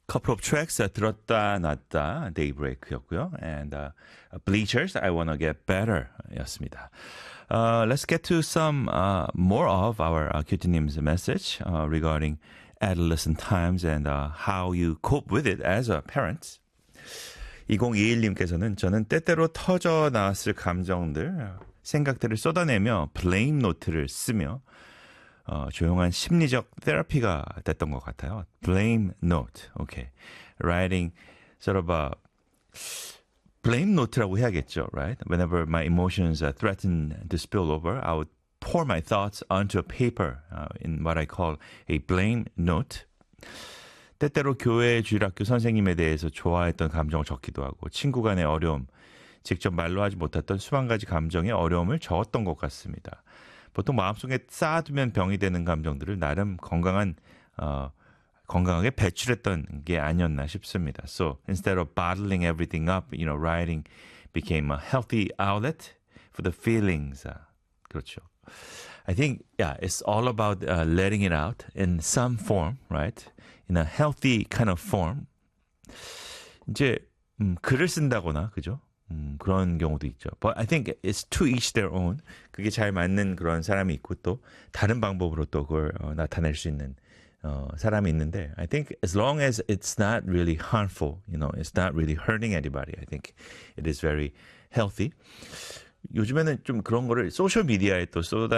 couple of tracks 들었다 놨다 Daybreak였고요. And Bleachers I Wanna Get Better 였습니다. Let's get to some more of our 큐티님's message regarding adolescent times and how you cope with it as a parent. 2021님께서는 저는 때때로 터져 나왔을 감정들, 생각들을 쏟아내며 블레임 노트를 쓰며 조용한 심리적 테라피가 됐던 것 같아요. Blame note. Okay. Writing sort of a blame note라고 해야겠죠, right? Whenever my emotions threaten to spill over, I would pour my thoughts onto a paper in what I call a blame note. 때때로 교회 주일학교 선생님에 대해서 좋아했던 감정을 적기도 하고 친구 간의 어려움, 직접 말로 하지 못했던 수만 가지 감정의 어려움을 적었던 것 같습니다. 보통 마음속에 쌓아두면 병이 되는 감정들을 나름 건강하게 배출했던 게 아니었나 싶습니다. So instead of bottling everything up, writing became a healthy outlet for the feelings. 그렇죠. I think, it's all about letting it out in some form, right? In a healthy kind of form. 이제 글을 쓴다거나, 그죠? 그런 경우도 있죠. But I think it's to each their own. 그게 잘 맞는 그런 사람이 있고 또 다른 방법으로 또 그걸 나타낼 수 있는 사람이 있는데 I think as long as it's not really harmful, it's not really hurting anybody, I think it is very healthy. 요즘에는 좀 그런 거를 소셜 미디어에 또 쏟아